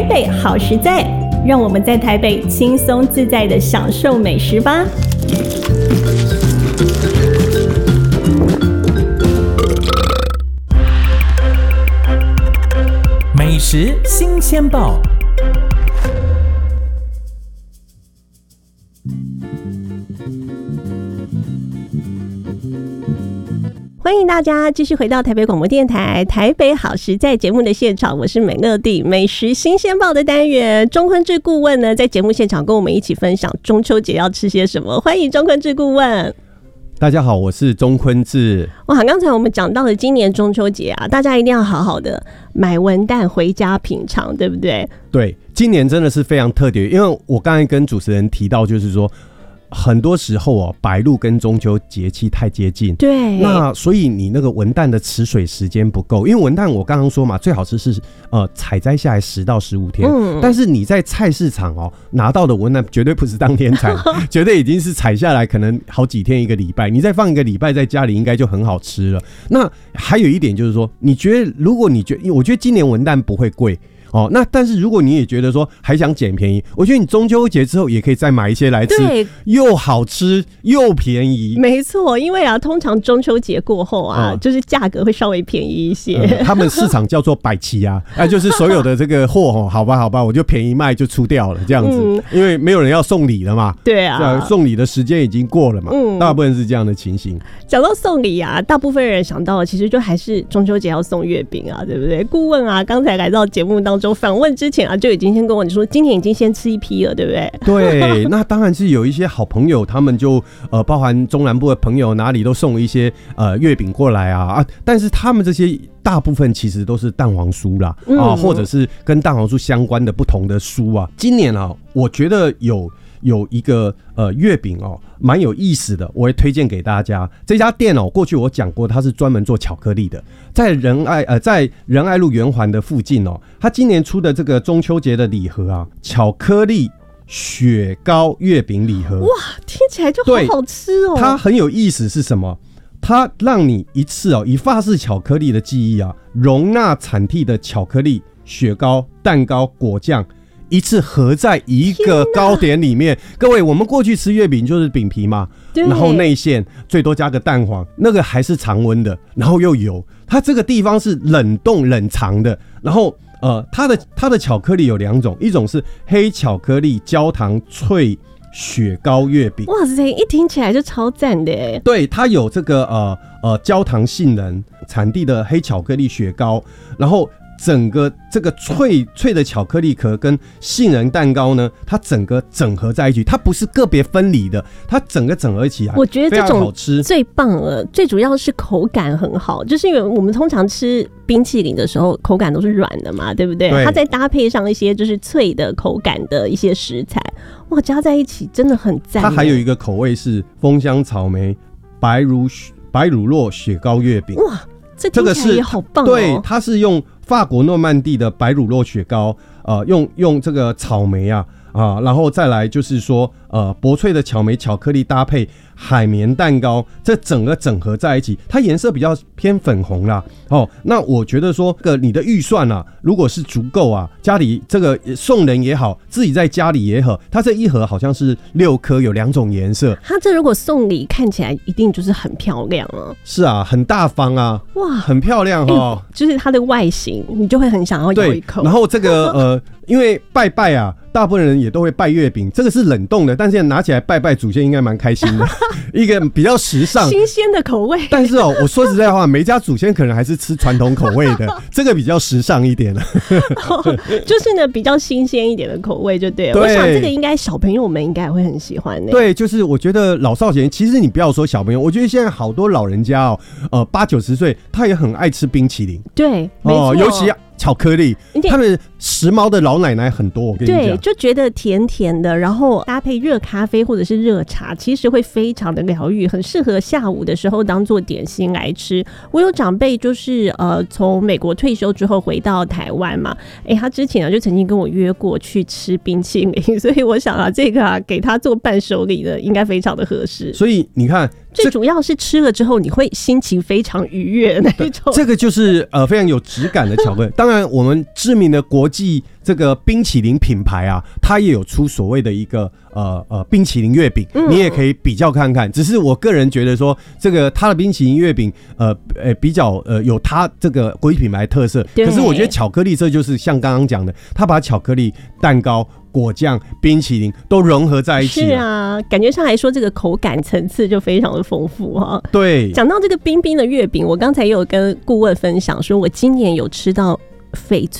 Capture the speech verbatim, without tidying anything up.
北好实在，让我们在台北轻松自在地享受美食吧。 美食新鲜报， 欢迎大家继续回到台北广播电台台北好食在节目的现场，我是美乐蒂美食新鲜报的单元。钟坤志顾问呢，在节目现场跟我们一起分享中秋节要吃些什么。欢迎钟坤志顾问。 大家好，我是钟坤志。 哇，刚才我们讲到了今年中秋节啊，大家一定要好好的买文旦回家品尝，对不对？ 对，今年真的是非常特别，因为我刚才跟主持人提到，就是说很多时候哦，白露跟中秋节气太接近， 对， 那所以你那个文旦的持水时间不够，因为文旦我刚刚说嘛，最好吃是呃采摘下来十到十五天，嗯，但是你在菜市场哦拿到的文旦绝对不是当天采，绝对已经是采下来可能好几天一个礼拜，你再放一个礼拜在家里应该就很好吃了。那还有一点就是说，你觉得如果你觉得，我觉得今年文旦不会贵。哦，那但是如果你也觉得说还想捡便宜，我觉得你中秋节之后也可以再买一些来吃，又好吃又便宜。没错，因为啊，通常中秋节过后啊，嗯、就是价格会稍微便宜一些。嗯、他们市场叫做百期啊，哎、啊，就是所有的这个货哦，好吧，好吧，我就便宜卖就出掉了这样子，嗯、因为没有人要送礼了嘛。对啊，送礼的时间已经过了嘛，嗯、大部分是这样的情形。讲到送礼啊，大部分人想到的其实就还是中秋节要送月饼啊，对不对？顾问啊，刚才来到节目当中。访问之前啊，就已经先跟我说，今年已经先吃一批了，对不对？对，那当然是有一些好朋友，他们就呃，包含中南部的朋友，哪里都送一些呃月饼过来啊啊，但是他们这些大部分其实都是蛋黄酥啦、嗯、啊，或者是跟蛋黄酥相关的不同的酥啊。今年啊，我觉得有。有一个呃月饼哦，蛮有意思的，我会推荐给大家。这家店哦，过去我讲过，它是专门做巧克力的，在仁爱呃在仁爱路圆环的附近哦。它今年出的这个中秋节的礼盒啊，巧克力雪糕月饼礼盒，哇，听起来就好好吃哦。它很有意思是什么？它让你一次哦，以法式巧克力的记忆啊，容纳产地的巧克力、雪糕、蛋糕、果酱。一次合在一个糕点里面，各位，我们过去吃月饼就是饼皮嘛，然后内馅最多加个蛋黄，那个还是常温的，然后又油。它这个地方是冷冻冷藏的，然后呃，它的它的巧克力有两种，一种是黑巧克力焦糖脆雪糕月饼，哇塞，一听起来就超赞的耶。对，它有这个呃呃焦糖杏仁产地的黑巧克力雪糕，然后。整个这个脆脆的巧克力壳跟杏仁蛋糕呢，它整个整合在一起，它不是个别分离的，它整个整合起来，我觉得这种最棒了。最主要是口感很好，就是因为我们通常吃冰淇淋的时候，口感都是软的嘛，对不对？对，它再搭配上一些就是脆的口感的一些食材，哇，加在一起真的很赞。它还有一个口味是枫香草莓白乳白乳酪雪糕月饼，哇，这听起来也好棒哦。对，它是用法国诺曼底的白乳酪雪糕，呃，用用这个草莓啊啊，然后再来就是说，呃，薄脆的草莓巧克力搭配海绵蛋糕，这整个整合在一起，它颜色比较偏粉红啦。哦，那我觉得说，这个你的预算啊，如果是足够啊，家里这个送人也好，自己在家里也好，它这一盒好像是六颗，有两种颜色。它这如果送礼，看起来一定就是很漂亮啊。是啊，很大方啊，哇，很漂亮哦、欸。就是它的外形，你就会很想要咬一口。然后这个呃，因为拜拜啊。大部分人也都会拜月饼，这个是冷冻的，但是拿起来拜拜祖先应该蛮开心的，一个比较时尚、新鲜的口味。但是哦，我说实在话，每家祖先可能还是吃传统口味的，这个比较时尚一点了、哦。就是呢，比较新鲜一点的口味就对了。对，我想这个应该小朋友们应该会很喜欢的。对，就是我觉得老少咸，其实你不要说小朋友，我觉得现在好多老人家哦，呃，八九十岁，他也很爱吃冰淇淋。对，没错、哦，尤其。巧克力，他们时髦的老奶奶很多，我跟你讲，对，就觉得甜甜的，然后搭配热咖啡或者是热茶，其实会非常的疗愈，很适合下午的时候当做点心来吃。我有长辈就是呃从美国退休之后回到台湾嘛，哎、欸，他之前啊就曾经跟我约过去吃冰淇淋，所以我想啊，这个啊给他做伴手礼的应该非常的合适。所以你看， 最主要是吃了之后你会心情非常愉悦那一种。 这个就是呃非常有质感的巧克力。当然，我们知名的国际这个冰淇淋品牌啊，它也有出所谓的一个呃呃冰淇淋月饼，你也可以比较看看。只是我个人觉得说，这个它的冰淇淋月饼呃呃比较呃有它这个国际品牌特色。可是我觉得巧克力这就是像刚刚讲的，它把巧克力、蛋糕、果酱、冰淇淋都融合在一起。 是啊，感觉上来说，这个口感层次就非常的丰富哈。 对， 讲到这个冰冰的月饼，我刚才也有跟顾问分享说，我今年有吃到翡